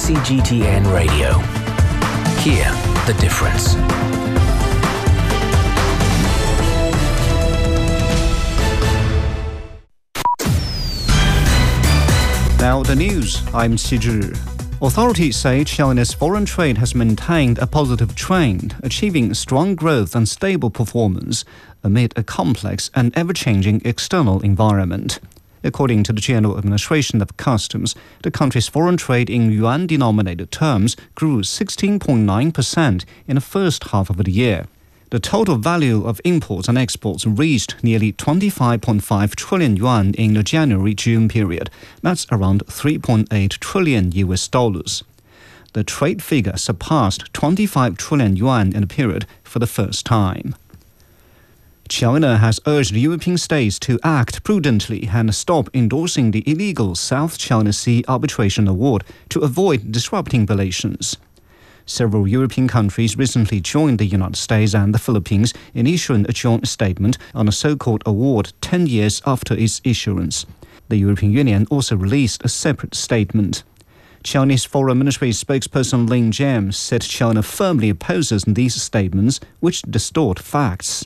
CGTN Radio. Hear the difference. Now the news, I'm Xizhi. Authorities say China's foreign trade has maintained a positive trend, achieving strong growth and stable performance amid a complex and ever-changing external environment. According to the General Administration of Customs, the country's foreign trade in yuan-denominated terms grew 16.9% in the first half of the year. The total value of imports and exports reached nearly 25.5 trillion yuan in the January-June period. That's around $3.8 trillion. The trade figure surpassed 25 trillion yuan in the period for the first time. China has urged European states to act prudently and stop endorsing the illegal South China Sea Arbitration Award to avoid disrupting relations. Several European countries recently joined the United States and the Philippines in issuing a joint statement on a so-called award 10 years after its issuance. The European Union also released a separate statement. Chinese Foreign Ministry spokesperson Lin Jian said China firmly opposes these statements, which distort facts.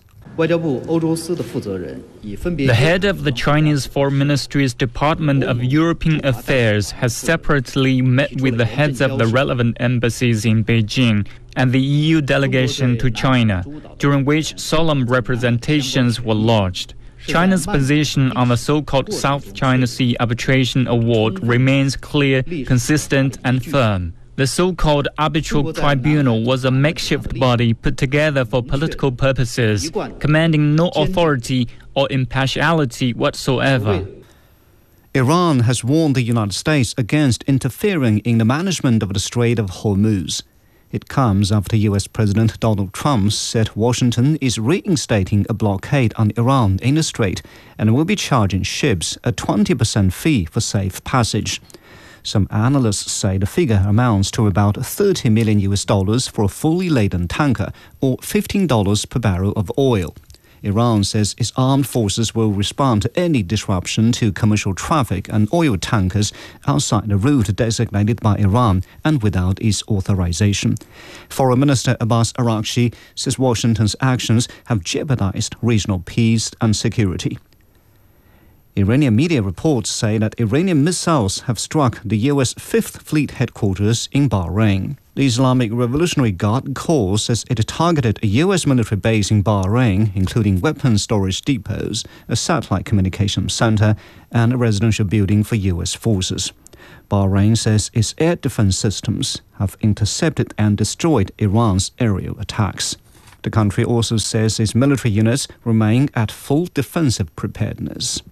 The head of the Chinese Foreign Ministry's Department of European Affairs has separately met with the heads of the relevant embassies in Beijing and the EU delegation to China, during which solemn representations were lodged. China's position on the so-called South China Sea Arbitration Award remains clear, consistent and firm. The so-called arbitral tribunal was a makeshift body put together for political purposes, commanding no authority or impartiality whatsoever. Iran has warned the United States against interfering in the management of the Strait of Hormuz. It comes after U.S. President Donald Trump said Washington is reinstating a blockade on Iran in the strait and will be charging ships a 20% fee for safe passage. Some analysts say the figure amounts to about $30 million for a fully laden tanker, or $15 per barrel of oil. Iran says its armed forces will respond to any disruption to commercial traffic and oil tankers outside the route designated by Iran and without its authorization. Foreign Minister Abbas Araghchi says Washington's actions have jeopardized regional peace and security. Iranian media reports say that Iranian missiles have struck the U.S. Fifth Fleet headquarters in Bahrain. The Islamic Revolutionary Guard Corps says it targeted a U.S. military base in Bahrain, including weapons storage depots, a satellite communications center, and a residential building for U.S. forces. Bahrain says its air defense systems have intercepted and destroyed Iran's aerial attacks. The country also says its military units remain at full defensive preparedness.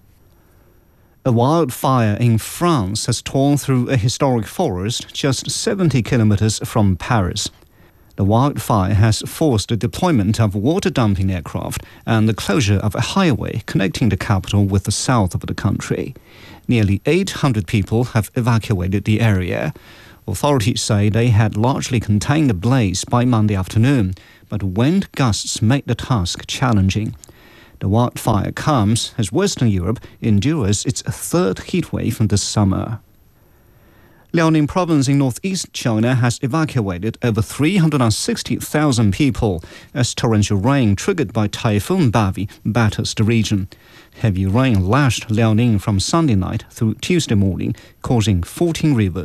A wildfire in France has torn through a historic forest just 70 kilometers from Paris. The wildfire has forced the deployment of water-dumping aircraft and the closure of a highway connecting the capital with the south of the country. Nearly 800 people have evacuated the area. Authorities say they had largely contained the blaze by Monday afternoon, but wind gusts made the task challenging. The wildfire comes as Western Europe endures its third heatwave this summer. Liaoning province in northeast China has evacuated over 360,000 people as torrential rain triggered by Typhoon Bavi batters the region. Heavy rain lashed Liaoning from Sunday night through Tuesday morning, causing 14 rivers